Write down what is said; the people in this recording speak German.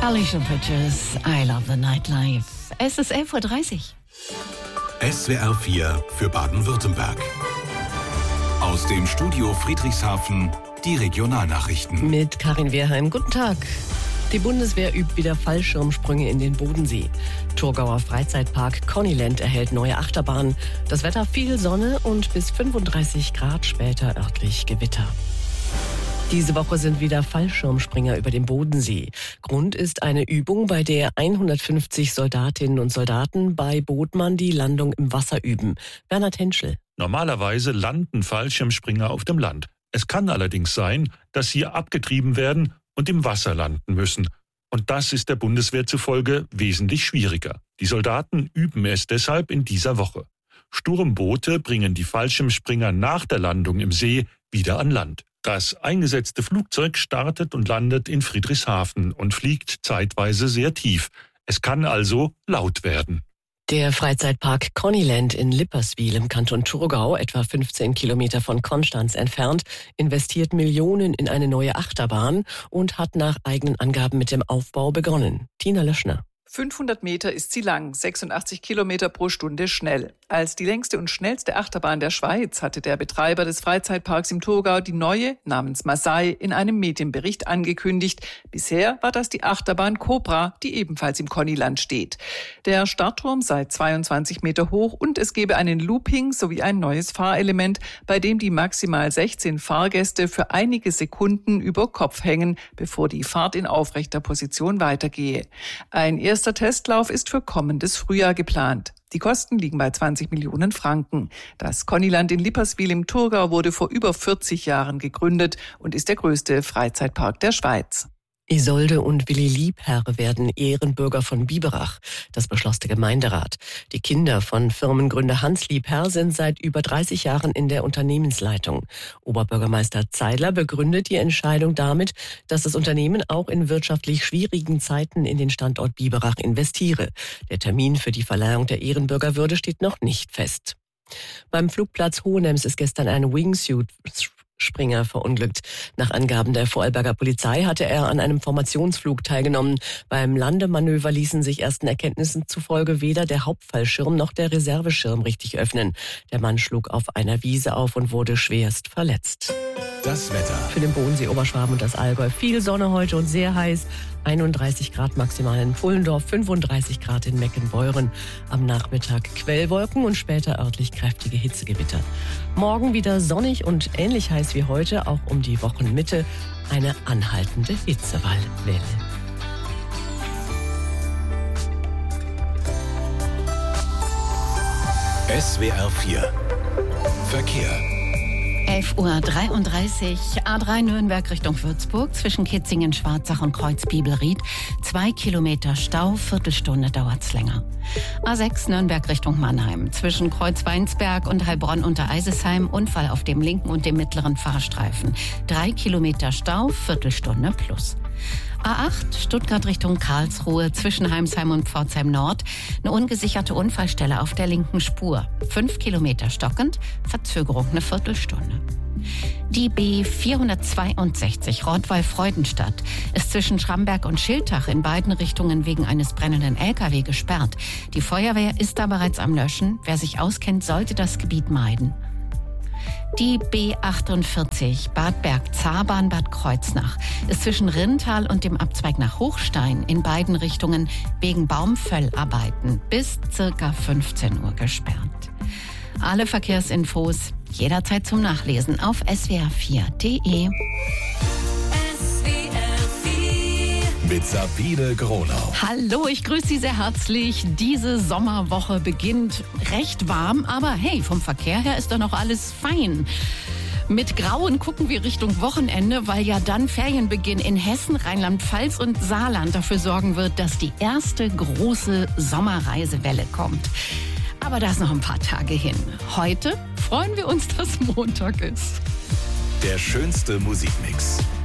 Alicia Bridges, I Love the Nightlife. Es ist 11.30 Uhr. SWR 4 für Baden-Württemberg. Aus dem Studio Friedrichshafen die Regionalnachrichten. Mit Karin Wehrheim. Guten Tag. Die Bundeswehr übt wieder Fallschirmsprünge in den Bodensee. Thurgauer Freizeitpark Connyland erhält neue Achterbahnen. Das Wetter viel Sonne und bis 35 Grad später örtlich Gewitter. Diese Woche sind wieder Fallschirmspringer über dem Bodensee. Grund ist eine Übung, bei der 150 Soldatinnen und Soldaten bei Bodmann die Landung im Wasser üben. Bernhard Henschel. Normalerweise landen Fallschirmspringer auf dem Land. Es kann allerdings sein, dass sie abgetrieben werden und im Wasser landen müssen. Und das ist der Bundeswehr zufolge wesentlich schwieriger. Die Soldaten üben es deshalb in dieser Woche. Sturmboote bringen die Fallschirmspringer nach der Landung im See wieder an Land. Das eingesetzte Flugzeug startet und landet in Friedrichshafen und fliegt zeitweise sehr tief. Es kann also laut werden. Der Freizeitpark Connyland in Lipperswil im Kanton Thurgau, etwa 15 Kilometer von Konstanz entfernt, investiert Millionen in eine neue Achterbahn und hat nach eigenen Angaben mit dem Aufbau begonnen. Tina Löschner. 500 Meter ist sie lang, 86 Kilometer pro Stunde schnell. Als die längste und schnellste Achterbahn der Schweiz hatte der Betreiber des Freizeitparks im Thurgau die neue, namens Masai, in einem Medienbericht angekündigt. Bisher war das die Achterbahn Cobra, die ebenfalls im Connyland steht. Der Startturm sei 22 Meter hoch und es gebe einen Looping sowie ein neues Fahrelement, bei dem die maximal 16 Fahrgäste für einige Sekunden über Kopf hängen, bevor die Fahrt in aufrechter Position weitergehe. Ein erster Testlauf ist für kommendes Frühjahr geplant. Die Kosten liegen bei 20 Millionen Franken. Das Connyland in Lipperswil im Thurgau wurde vor über 40 Jahren gegründet und ist der größte Freizeitpark der Schweiz. Isolde und Willi Liebherr werden Ehrenbürger von Biberach. Das beschloss der Gemeinderat. Die Kinder von Firmengründer Hans Liebherr sind seit über 30 Jahren in der Unternehmensleitung. Oberbürgermeister Zeidler begründet die Entscheidung damit, dass das Unternehmen auch in wirtschaftlich schwierigen Zeiten in den Standort Biberach investiere. Der Termin für die Verleihung der Ehrenbürgerwürde steht noch nicht fest. Beim Flugplatz Hohenems ist gestern ein Wingsuit-Springer verunglückt. Nach Angaben der Vorarlberger Polizei hatte er an einem Formationsflug teilgenommen. Beim Landemanöver ließen sich ersten Erkenntnissen zufolge weder der Hauptfallschirm noch der Reserveschirm richtig öffnen. Der Mann schlug auf einer Wiese auf und wurde schwerst verletzt. Das Wetter. Für den Bodensee, Oberschwaben und das Allgäu viel Sonne heute und sehr heiß. 31 Grad maximal in Pfullendorf, 35 Grad in Meckenbeuren. Am Nachmittag Quellwolken und später örtlich kräftige Hitzegewitter. Morgen wieder sonnig und ähnlich heiß wie heute, auch um die Wochenmitte. Eine anhaltende Hitzewelle. SWR 4 Verkehr. 11.33 Uhr, A3 Nürnberg Richtung Würzburg, zwischen Kitzingen, Schwarzach und Kreuz-Biebelried. 2 Kilometer Stau, Viertelstunde dauert's länger. A6 Nürnberg Richtung Mannheim, zwischen Kreuz-Weinsberg und Heilbronn unter Eisesheim. Unfall auf dem linken und dem mittleren Fahrstreifen. 3 Kilometer Stau, Viertelstunde plus. A8 Stuttgart Richtung Karlsruhe, zwischen Heimsheim und Pforzheim Nord. Eine ungesicherte Unfallstelle auf der linken Spur. 5 Kilometer stockend, Verzögerung eine Viertelstunde. Die B462 Rottweil-Freudenstadt ist zwischen Schramberg und Schiltach in beiden Richtungen wegen eines brennenden LKW gesperrt. Die Feuerwehr ist da bereits am Löschen. Wer sich auskennt, sollte das Gebiet meiden. Die B48 Bad Berg-Zahrbahn Bad Kreuznach ist zwischen Rintal und dem Abzweig nach Hochstein in beiden Richtungen wegen Baumfällarbeiten bis ca. 15 Uhr gesperrt. Alle Verkehrsinfos jederzeit zum Nachlesen auf swr4.de. Mit Sabine Gronau. Hallo, ich grüße Sie sehr herzlich. Diese Sommerwoche beginnt recht warm, aber hey, vom Verkehr her ist doch noch alles fein. Mit Grauen gucken wir Richtung Wochenende, weil ja dann Ferienbeginn in Hessen, Rheinland-Pfalz und Saarland dafür sorgen wird, dass die erste große Sommerreisewelle kommt. Aber da ist noch ein paar Tage hin. Heute freuen wir uns, dass Montag ist. Der schönste Musikmix.